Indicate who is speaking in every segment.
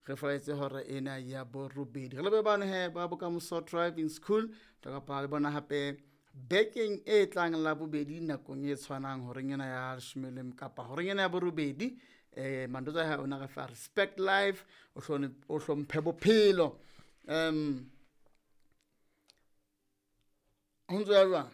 Speaker 1: re folaetse hore ena ya borobedi re lebe bana he ba bokamoso driving school ka pa le bona hape bekeng e tlang la bobedi nakong e tshwanang hore ngena ya shumelem kapa hore ngena ya borobedi mandoza ha ona ga fa respect life o hlomphe bophelo Honzo ya jwang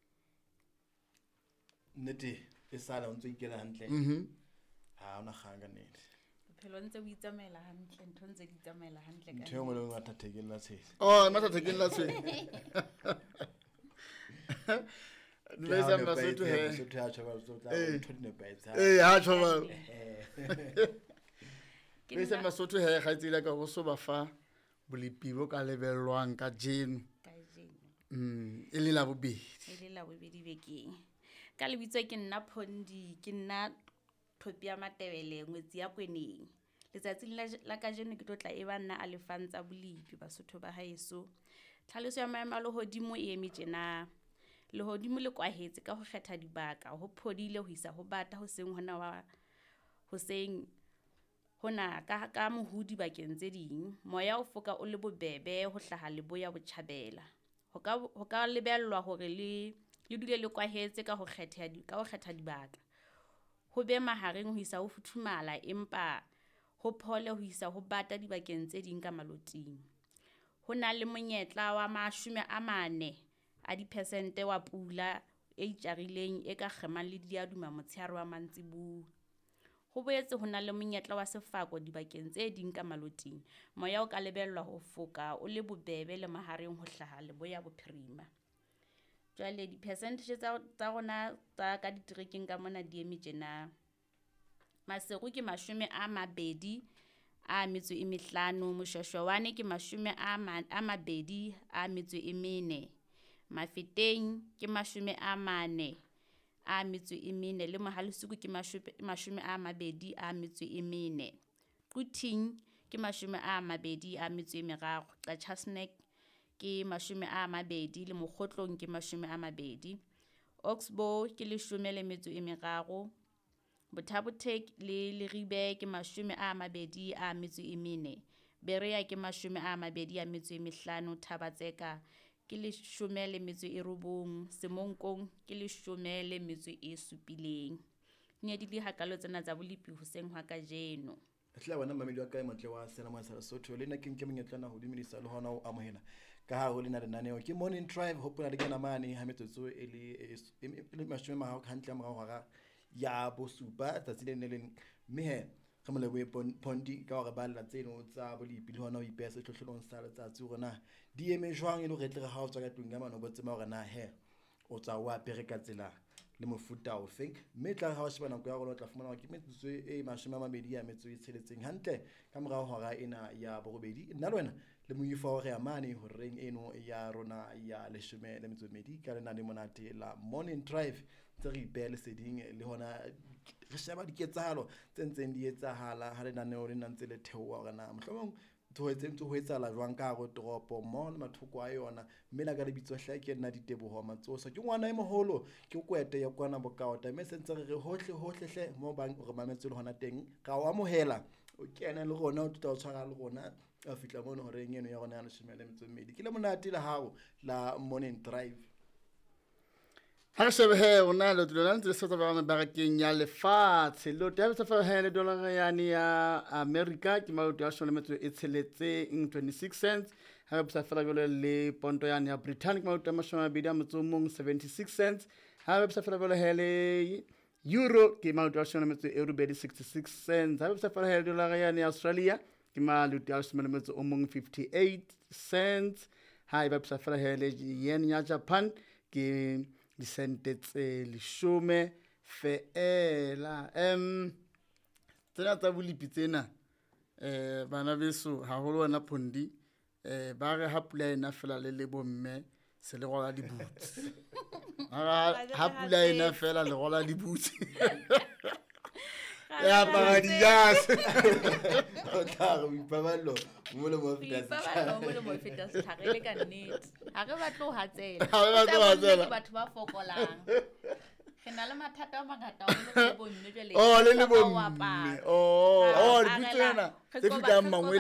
Speaker 2: nnete e sala o ntse ikela hantle ha ona khanga nete
Speaker 3: phelo ntse o itsamaela hantle ntho ntse di tsamaela hantle ka
Speaker 2: ntho ngwe ngata thekeng la tshese
Speaker 1: mathathekeng la tshese Lesa Basotho he
Speaker 2: Basotho ha tshaba Basotho ntho di nepahetse
Speaker 1: ha tshaba Lesa Basotho he ga tsela ka go so ba fa bolipibo ka lebellwang ka jeno e le la bobedi
Speaker 3: bekeng ka lebitso ke nna Phondi ke nna Thopi ya Matebele ngwetsi ya Kweneng letsatsi la ka jeno ke totla e banna a lefantsa bolipi Basotho ba haeso tlhaloso ya maemo a lehodimo e eme tjena lehodimo le kwahetse ka ho kgetha dibaka ho phodile ho isa ho bata ho seng hona ka mohudi bakeng tse ding moya o foka o le bobebe ho hlaha leboya botjhabela ho ka lebellwa hore le dule le kwahetse ka ho kgetha dibaka ho be mahareng ho isa ho futhumala empa ho phole ho isa ho bata dibakeng tse ding ka maloting ho na le monyetla wa 40% a dipersente wa pula e itjarileng e ka kgemang le diaduma motshehare wa mantsibu ho boetse ho na le monyetla wa sefako dibakeng tse ding ka maloting moya o ka lebellwa ho foka o le bobebe le mahareng ho hlaha leboya bophirima jwale di percentage tsa rona tsa ka diterekeng ka mona di eme tjena Maseru ke 20 a metso e 5 Moshwashwane ke 24 Mafeteng ke 40 a metso e 4 le Mohalisuku ke 24 Puting ke 20 a metso e 3 Qachasnek ke 20 le Mokgotlong ke 20 Oxbow ke 10 le metso e 3 Botabotec le Leribe ke 20 a metso e 4 Berea ke 20 a metso e 5 Thabatseka ke 10 le metso e 9 Semonkong ke 10 le metso e 7 nya di hakalo tsena tsa bolipi hoseng hwa ka jeno
Speaker 2: tla bona mamedi wa kae motle wa sena mo sa Lesotho le nna ke monyetlana ho dumedisa le hona o amohela ka ha ho lena lenaneo ke morning drive hopola le kena mane ha metsotso e le mashome mahao hantle morao hora ya bosupa tsatsi le neng mme he re moleboe Phondi ka hore ba lla tseno tsa bolipi le hona o ipesa hlohlolong sa letsatsi hore na di eme jwang e le re tle ha o tswa ka tlung ya mano botsema hore na he o tsa wa pere ka tsela le mofuta o feng mme tla ha o shebana go ya go tla fumana ke metsotso e 20 ya metso e tsheletseng hantle ka morao hora ena ya borobedi nna le wena le moifa o re amane ho reng eno ya rona ya 12 ka lena le monate la morning drive tse re ipele seding le hona re sheba diketsahalo tse ntseng di etsahala ha lena ne o le nantse le theowa rena mohlomong ntse ho etsala jwang ka go toropo mo le mathoko a yona mme la ka le bitso hla ke nna diteboho matsoso ke ngwana e moholo ke kwete ya kwana bokaota mme sentse re hohle hle mo bang re mametse le hona teng ga o amohela o kena le rona o tuta o tshwara le rona a fitla mono hore ngeno ya rona ya 12 ke le monate le hao la morning drive
Speaker 1: ha re shebe he ona le tlo lantse se tsa ba barakeng ya lefatshe lo tla se fa he le dollar ya America ke maoto a shona metso e tsheletseng 26 cents ha ba sa fela jole le ponto ya Britain ke maoto a mashoma a 76 cents ha ba sa fela jole he le euro ke maoto a shona metso e 66 cents ha ba sa fela he le dollar ya Australia ke maoto a shona metso o mong 58 cents ha ba sa fela he le yen ya Japan ke disente tse 10 feela tsena tsa bolipi tsena bana beso haholo wena Phondi ba re ha pula ena fela le bomme se le gola dibutsi ha pula ena fela le gola dibutsi ya paradias
Speaker 2: o tla go ipaballo mo le mo
Speaker 3: feta tlhagele ka nnete ha re batlo hatsela
Speaker 1: Ha re batlo hatsela.
Speaker 3: batho ba fokolang Re na le mathata a mangata a le bomme jwale.
Speaker 1: Oh le
Speaker 3: Re hloka ho
Speaker 1: bomme
Speaker 3: apara.
Speaker 1: oh
Speaker 3: Ra
Speaker 1: oh
Speaker 3: aparela-
Speaker 1: dipitsana
Speaker 3: re
Speaker 1: tse
Speaker 3: qoba-
Speaker 1: fitang
Speaker 3: re
Speaker 1: mangwe